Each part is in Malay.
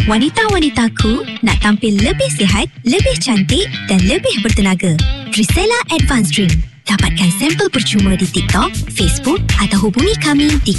Wanita-wanitaku nak tampil lebih sihat, lebih cantik dan lebih bertenaga. Drisella Advanced Drink. Dapatkan sampel percuma di TikTok, Facebook atau hubungi kami di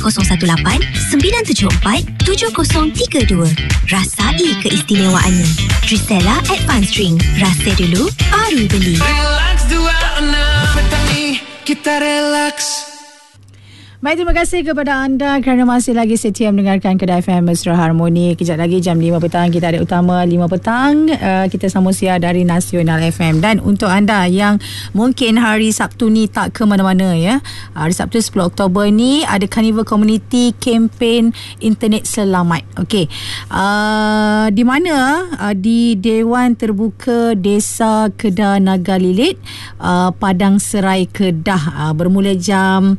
018-974-7032. Rasai keistimewaannya. Drisella Advanced Drink. Rasa dulu, baru beli. Relax dua petani, kita relax. Baik, terima kasih kepada anda kerana masih lagi setia mendengarkan Kedai FM Mesra Harmoni. Kejap lagi jam 5 petang kita ada utama 5 petang. Kita sambung siar dari Nasional FM. Dan untuk anda yang mungkin hari Sabtu ni tak ke mana-mana ya. Hari Sabtu 10 Oktober ni ada Carnival Community Campaign Internet Selamat. Okey. Di mana? Di Dewan Terbuka Desa Kedah Naga Lilit, Padang Serai Kedah. Bermula jam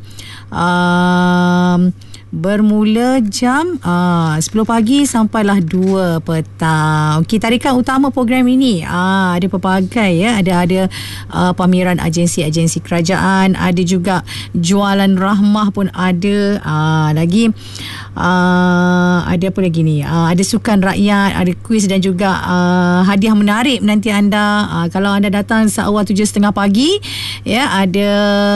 10 pagi sampailah 2 petang. Okey, tarikan utama program ini ada pelbagai ya. Ada pameran agensi-agensi kerajaan, ada juga jualan rahmah pun ada. Lagi ada apa lagi ni? Ada sukan rakyat, ada kuis dan juga hadiah menarik menanti anda. Kalau anda datang seawal 7.30 pagi ya, ada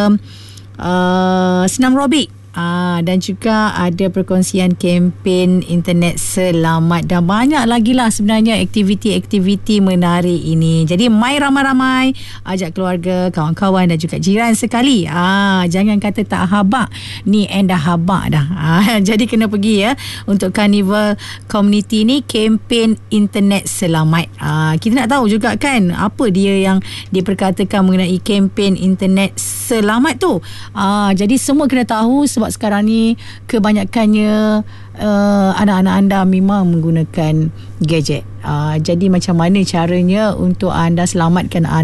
senam robik. Dan juga ada perkongsian kempen internet selamat dan banyak lagi lah sebenarnya aktiviti-aktiviti menarik ini. Jadi mai ramai-ramai, ajak keluarga, kawan-kawan dan juga jiran sekali. Jangan kata tak habaq, ni dah habaq dah. Jadi kena pergi ya untuk Carnival Community ni, kempen internet selamat. Kita nak tahu juga kan apa dia yang diperkatakan mengenai kempen internet selamat tu. Jadi semua kena tahu sebab sekarang ni kebanyakannya anak-anak anda memang menggunakan gadget. Jadi macam mana caranya untuk anda selamatkan